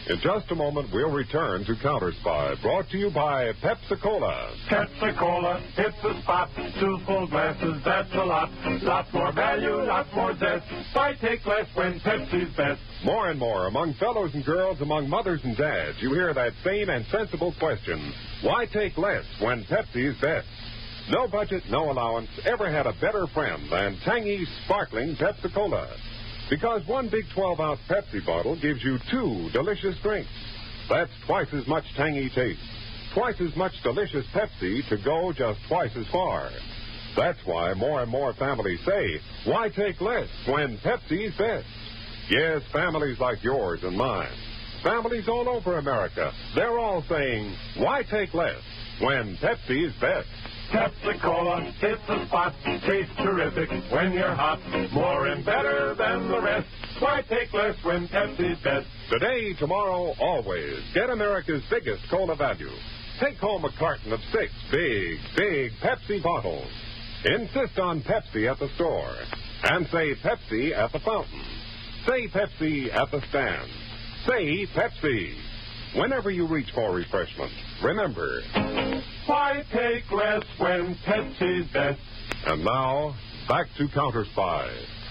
In just a moment, we'll return to Counter Spy, brought to you by Pepsi-Cola. Pepsi-Cola, it's a spot. 2 full glasses, that's a lot. Lots more value, lots more zest. Why take less when Pepsi's best? More and more, among fellows and girls, among mothers and dads, you hear that sane and sensible question, why take less when Pepsi's best? No budget, no allowance ever had a better friend than tangy, sparkling Pepsi-Cola. Because one big 12-ounce Pepsi bottle gives you 2 delicious drinks. That's twice as much tangy taste, twice as much delicious Pepsi to go just twice as far. That's why more and more families say, why take less when Pepsi's best? Yes, families like yours and mine. Families all over America, they're all saying, why take less when Pepsi's best? Pepsi-Cola, it's a spot. Tastes terrific when you're hot. More and better than the rest. Why take less when Pepsi's best? Today, tomorrow, always. Get America's biggest cola value. Take home a carton of 6 big Pepsi bottles. Insist on Pepsi at the store. And say Pepsi at the fountain. Say Pepsi at the stand. Say Pepsi. Whenever you reach for refreshment, remember, why take less when Pepsi's best? And now, back to Counter Spy.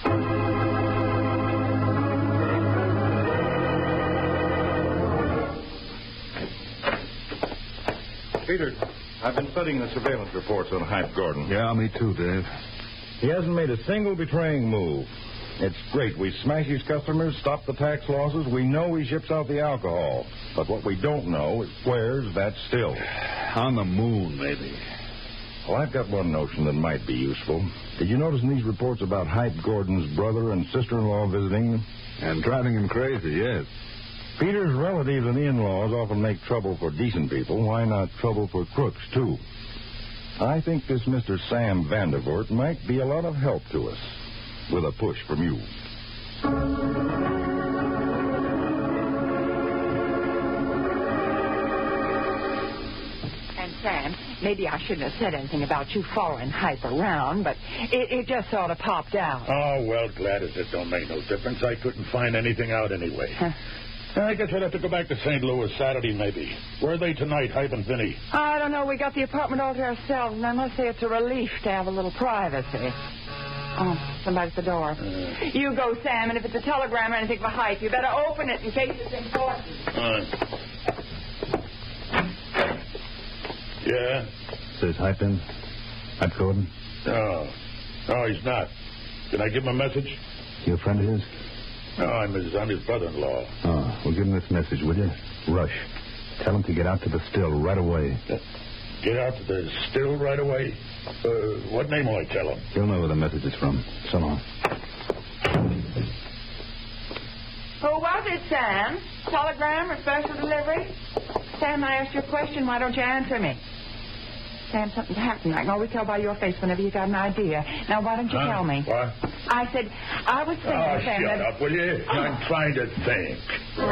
Peter, I've been studying the surveillance reports on Hype Gordon. Yeah, me too, Dave. He hasn't made a single betraying move. It's great. We smash his customers, stop the tax losses. We know he ships out the alcohol. But what we don't know is where's that still. On the moon, maybe. Well, I've got one notion that might be useful. Did you notice in these reports about Hype Gordon's brother and sister-in-law visiting him? And driving him crazy, yes. Peter's relatives and in-laws often make trouble for decent people. Why not trouble for crooks, too? I think this Mr. Sam Vandervoort might be a lot of help to us. With a push from you. And Sam, maybe I shouldn't have said anything about you following Hype around, but it just sort of popped out. Oh, well, Gladys, it don't make no difference. I couldn't find anything out anyway. I guess I'd have to go back to St. Louis Saturday, maybe. Where are they tonight, Hype and Vinny? I don't know. We got the apartment all to ourselves, and I must say it's a relief to have a little privacy. Oh, somebody's at the door. You go, Sam, and if it's a telegram or anything for Hype, you better open it in case it's important. Yeah? Says Hype in? Hype Gordon? No, he's not. Can I give him a message? You a friend of his? No, I'm his brother-in-law. Oh, well, give him this message, will you? Rush. Tell him to get out to the still right away. Get out to the still right away? What name will I tell him? He'll know where the message is from. So long. Who was it, Sam? Telegram or special delivery? Sam, I asked you a question. Why don't you answer me? Sam, something's happening. I can always tell by your face whenever you got an idea. Now, why don't you tell me? What? I said, I was thinking, Sam, shut up, will you? I'm trying to think.